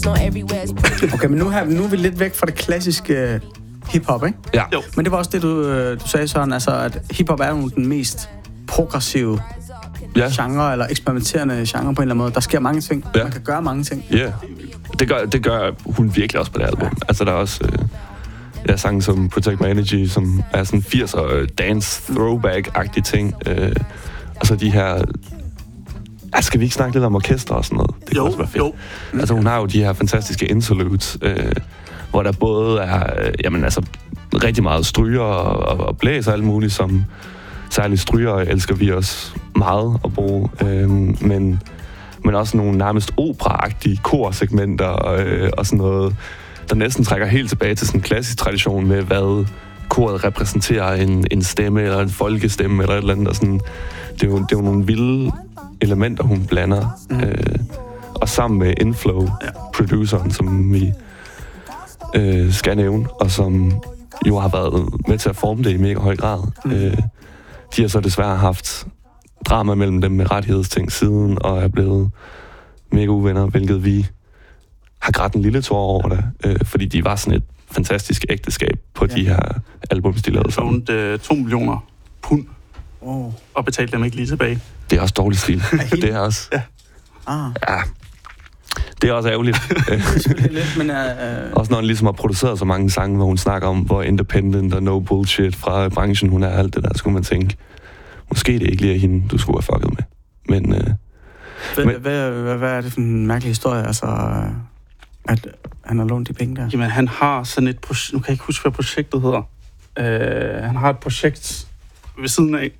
Okay, men nu er vi lidt væk fra det klassiske hiphop, ikke? Ja. Jo. Men det var også det, du sagde, Søren, altså, at hiphop er jo den mest progressive genre, eller eksperimenterende genre på en eller anden måde. Der sker mange ting. Ja. Man kan gøre mange ting. Ja, det gør hun virkelig også på det album. Ja. Altså, der er også sange som Protect My Energy, som er sådan 80'er dance throwback-agtige ting. Og så de her... skal vi ikke snakke lidt om orkester og sådan noget? Det kan også være fedt. Jo. Altså, hun har jo de her fantastiske interludes, hvor der både er rigtig meget stryger og blæs og alt muligt, som særligt stryger elsker vi også meget at bruge. Men også nogle nærmest opera-agtige korsegmenter og sådan noget, der næsten trækker helt tilbage til sådan en klassisk tradition med, hvad koret repræsenterer, en stemme eller en folkestemme eller et eller andet. Og sådan, det er jo nogle vilde elementer, hun blander. Og sammen med Inflow, produceren, som vi skal nævne, og som jo har været med til at forme det i mega høj grad. De har så desværre haft drama mellem dem med rettighedsting siden, og er blevet mega uvenner, hvilket vi har grædt en lille tår over det, fordi de var sådan et fantastisk ægteskab på de her albums, de lavede sammen. De 2 millioner pund, og betalte dem ikke lige tilbage. Det er også dårlig stil. Det er også... Ja. Det er også ærgerligt. Lidt, men, også når hun ligesom har produceret så mange sange, hvor hun snakker om, hvor independent og no bullshit fra branchen hun er, alt det der, skulle man tænke, måske det ikke lige er hende, du skulle have fucket med. Men... Hvad er det for en mærkelig historie, altså, at han har lånt de penge der? Jamen, han har sådan et projekt, nu kan jeg ikke huske, hvad projektet hedder. Han har et projekt ved siden af,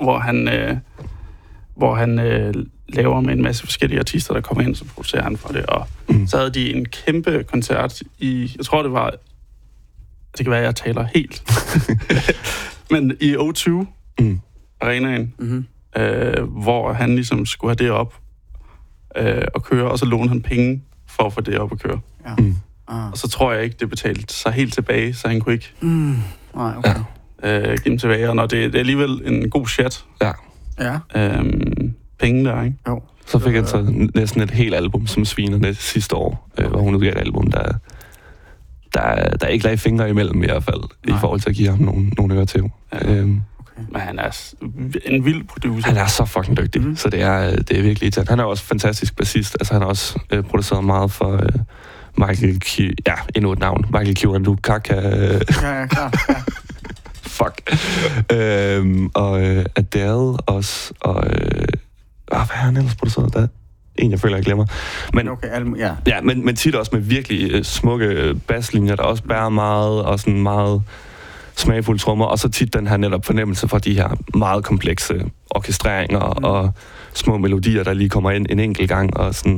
hvor han laver med en masse forskellige artister, der kommer ind, så producerer han for det. Og så havde de en kæmpe koncert i, jeg tror det kan være, jeg taler helt, men i O2 arenaen, hvor han ligesom skulle have det op og køre, og så lånte han penge for at få det op at køre. Ja. Og så tror jeg ikke, det betalte sig helt tilbage, så han kunne ikke give dem tilbage. Og når det er alligevel en god chat. Ja. Penge der, ikke? Jo. Så fik han så næsten et helt album, som Svinerne sidste år, hvor hun udgav et album, der ikke lagde fingre imellem i hvert fald, i forhold til at give ham nogle øre til. Men han er en vild producer. Han er så fucking dygtig, så det er virkelig irriterende. Han er også fantastisk bassist. Altså, han har også produceret meget for Michael Q. Ja, endnu et navn. Michael Q. and Kaka. Ja, klart. Ja. Fuck. Og Adele også. Og hvad har han ellers produceret der? En, jeg føler, jeg glemmer. Men, men tit også med virkelig smukke basslinjer, der også bærer meget, og sådan meget smagfulde trommer, og så tit den her netop fornemmelse fra de her meget komplekse orkestreringer og små melodier, der lige kommer ind en enkelt gang, og sådan,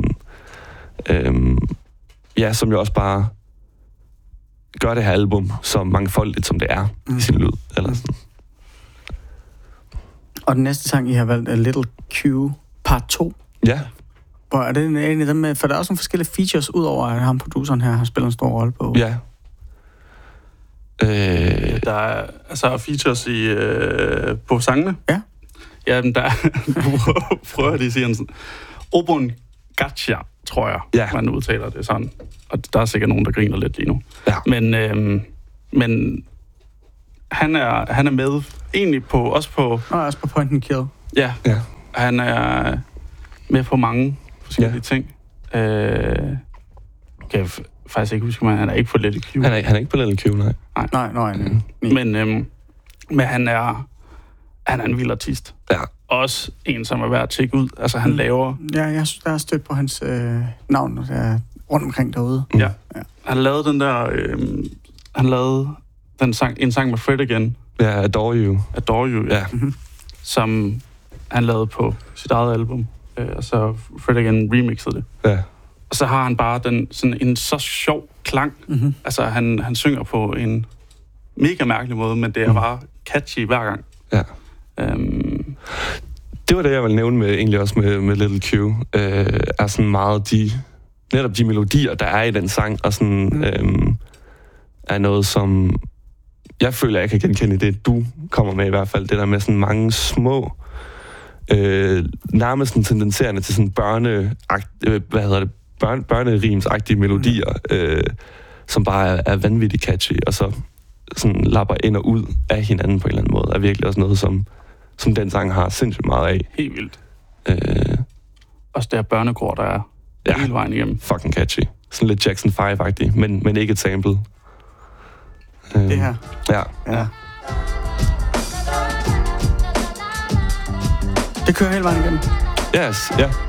som jo også bare gør det her album så mangfoldigt, som det er i sin lyd, eller sådan. Og den næste sang, I har valgt, er Little Q Part 2. Ja. Hvor er det en af dem med, for der er også nogle forskellige features, udover at ham produceren her har spillet en stor rolle på. Ja. Der er altså features på sangene. Ja. Ja, men der prøver jeg lige at sige sådan. Obon Gacha, tror jeg, man udtaler det sådan. Og der er sikkert nogen, der griner lidt lige nu. Ja. Men han er med egentlig også på Point and Kill. Ja. Han er med på mange forskellige ting. Kan jeg faktisk ikke huske, men han er ikke på Little Q. Han er ikke på Little Q, nej. Nej. Men han er en vild artist. Ja. Også en, som er værd at tjekke ud. Altså, han laver... Ja, jeg har stødt på hans navn, der er rundt omkring derude. Ja. Han lavede den der... han lavede en sang med Fred Again. Ja, Adore You, ja. Som han lavede på sit eget album. Og så Fred Again remixede det. Ja. Og så har han bare en så sjov klang. Altså, han synger på en mega mærkelig måde, men det er bare catchy hver gang. Ja. Det var det, jeg ville nævne med, egentlig også med Little Q. Er sådan meget netop de melodier, der er i den sang, og sådan er noget, som jeg føler, jeg kan genkende det, du kommer med i hvert fald. Det der med sådan mange små, nærmest sådan tendenserende til sådan børnerimsagtige melodier, som bare er vanvittigt catchy, og så sådan lapper ind og ud af hinanden på en eller anden måde, er virkelig også noget, som den sang har sindssygt meget af. Helt vildt. Også der børnekor, der er hele vejen igennem. Fucking catchy. Sådan lidt Jackson 5-agtig, men ikke et sample. Det her? Ja. Det kører hele vejen igennem? Yes, ja.